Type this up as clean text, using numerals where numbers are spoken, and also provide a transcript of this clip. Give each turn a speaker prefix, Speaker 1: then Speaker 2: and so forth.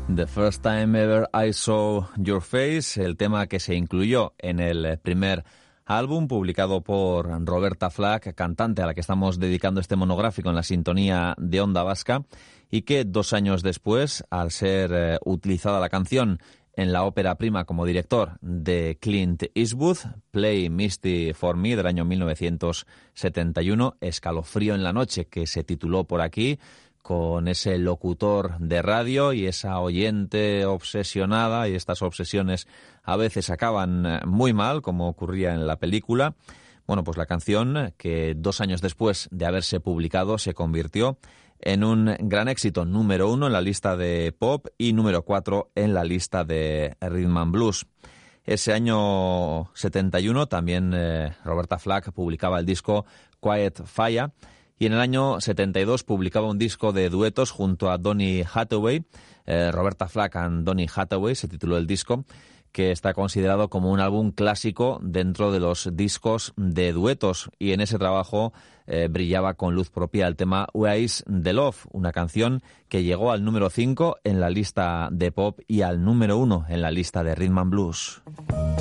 Speaker 1: The First Time Ever I Saw Your Face, el tema que se incluyó en el primer álbum publicado por Roberta Flack, cantante a la que estamos dedicando este monográfico en la sintonía de Onda Vasca, y que 2 años después, al ser utilizada la canción en la ópera prima como director de Clint Eastwood, Play Misty for Me, del año 1971, Escalofrío en la noche, que se tituló por aquí, con ese locutor de radio y esa oyente obsesionada, y estas obsesiones a veces acaban muy mal, como ocurría en la película. Bueno, pues la canción, que 2 años después de haberse publicado, se convirtió en un gran éxito, número 1 en la lista de pop y número 4 en la lista de rhythm and blues. Ese año 71 también Roberta Flack publicaba el disco Quiet Fire, y en el año 72 publicaba un disco de duetos junto a Donny Hathaway. Roberta Flack and Donny Hathaway se tituló el disco, que está considerado como un álbum clásico dentro de los discos de duetos, y en ese trabajo brillaba con luz propia el tema Where Is the Love, una canción que llegó al número 5 en la lista de pop y al número 1 en la lista de rhythm and blues.